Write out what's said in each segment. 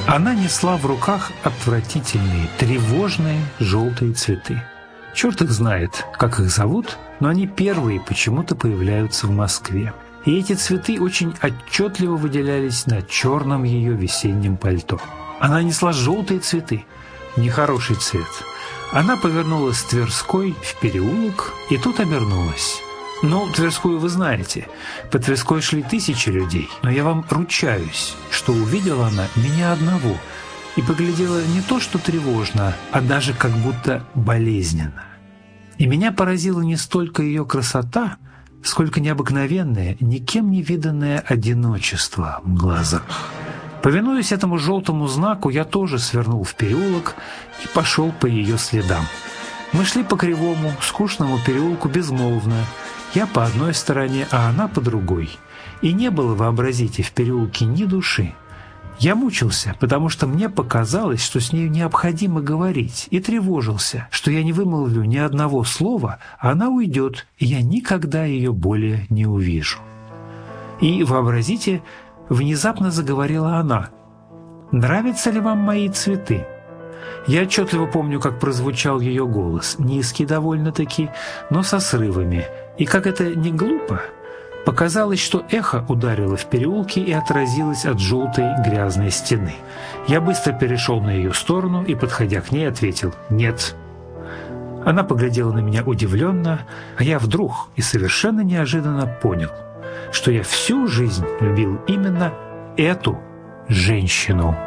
Она несла в руках отвратительные, тревожные желтые цветы. Черт их знает, как их зовут, но они первые почему-то появляются в Москве. И эти цветы очень отчетливо выделялись на черном ее весеннем пальто. Она несла желтые цветы, нехороший цвет. Она повернулась с Тверской в переулок и тут обернулась. Ну, Тверскую вы знаете. По Тверской шли тысячи людей, но я вам ручаюсь, что увидела она меня одного и поглядела не то что тревожно, а даже как будто болезненно. И меня поразила не столько ее красота, сколько необыкновенное, никем не виданное одиночество в глазах. Повинуясь этому желтому знаку, я тоже свернул в переулок и пошел по ее следам. Мы шли по кривому, скучному переулку безмолвно, я по одной стороне, а она по другой. И не было, вообразите, в переулке ни души. Я мучился, потому что мне показалось, что с нею необходимо говорить, и тревожился, что я не вымолвлю ни одного слова, а она уйдет, и я никогда ее более не увижу. И, вообразите, внезапно заговорила она. «Нравятся ли вам мои цветы?» Я отчетливо помню, как прозвучал ее голос, низкий довольно-таки, но со срывами, и как это не глупо, показалось, что эхо ударило в переулке и отразилось от желтой грязной стены. Я быстро перешел на ее сторону и, подходя к ней, ответил «нет». Она поглядела на меня удивленно, а я вдруг и совершенно неожиданно понял, что я всю жизнь любил именно эту женщину.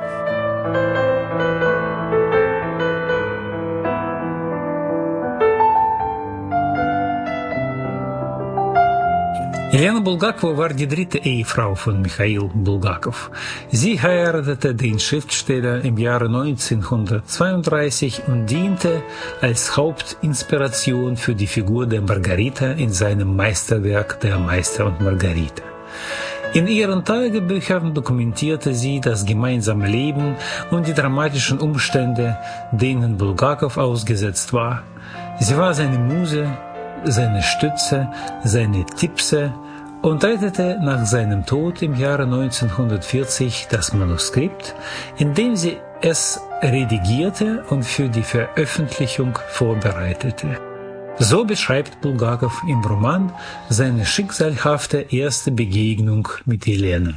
Helene Bulgakova war die dritte Ehefrau von Michail Bulgakov. Sie heiratete den Schriftsteller im Jahre 1932 und diente als Hauptinspiration für die Figur der Margarita in seinem Meisterwerk Der Meister und Margarita. In ihren Tagebüchern dokumentierte sie das gemeinsame Leben und die dramatischen Umstände, denen Bulgakov ausgesetzt war. Sie war seine Muse, seine Stütze, seine Tippse und rettete nach seinem Tod im Jahre 1940 das Manuskript, indem sie es redigierte und für die Veröffentlichung vorbereitete. So beschreibt Bulgakov im Roman seine schicksalhafte erste Begegnung mit Helene.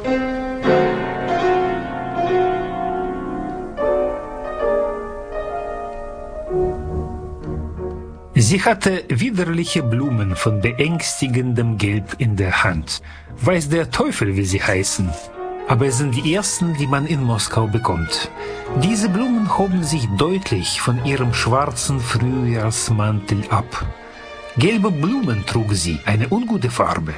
Sie hatte widerliche Blumen von beängstigendem Gelb in der Hand. Weiß der Teufel, wie sie heißen. Aber es sind die ersten, die man in Moskau bekommt. Diese Blumen hoben sich deutlich von ihrem schwarzen Frühjahrsmantel ab. Gelbe Blumen trug sie, eine ungute Farbe.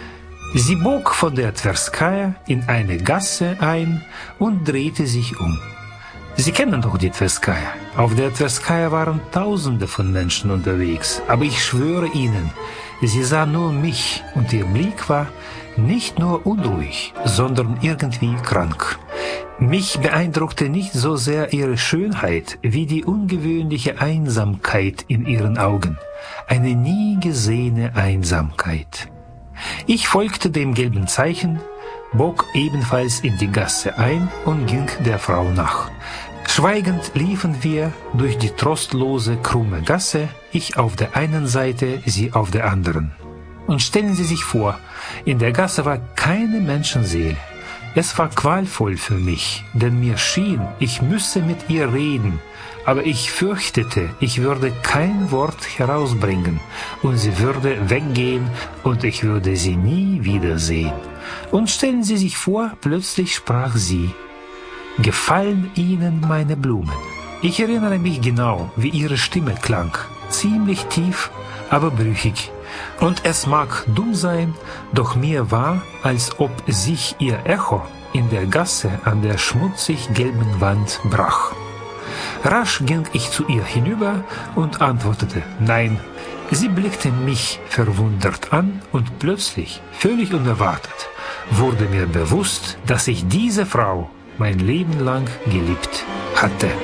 Sie bog von der Twerskaja in eine Gasse ein und drehte sich um. Sie kennen doch die Twerskaja. Auf der Twerskaja waren Tausende von Menschen unterwegs. Aber ich schwöre Ihnen, sie sah nur mich und ihr Blick war nicht nur unruhig, sondern irgendwie krank. Mich beeindruckte nicht so sehr ihre Schönheit wie die ungewöhnliche Einsamkeit in ihren Augen. Eine nie gesehene Einsamkeit. Ich folgte dem gelben Zeichen, bog ebenfalls in die Gasse ein und ging der Frau nach. Schweigend liefen wir durch die trostlose, krumme Gasse, ich auf der einen Seite, sie auf der anderen. Und stellen Sie sich vor, in der Gasse war keine Menschenseele. Es war qualvoll für mich, denn mir schien, ich müsse mit ihr reden, aber ich fürchtete, ich würde kein Wort herausbringen und sie würde weggehen und ich würde sie nie wiedersehen. Und stellen Sie sich vor, plötzlich sprach sie: Gefallen Ihnen meine Blumen? Ich erinnere mich genau, wie ihre Stimme klang, ziemlich tief, aber brüchig. Und es mag dumm sein, doch mir war, als ob sich ihr Echo in der Gasse an der schmutzig gelben Wand brach. Rasch ging ich zu ihr hinüber und antwortete Nein. Sie blickte mich verwundert an und plötzlich, völlig unerwartet, wurde mir bewusst, dass ich diese Frau mein Leben lang geliebt hatte.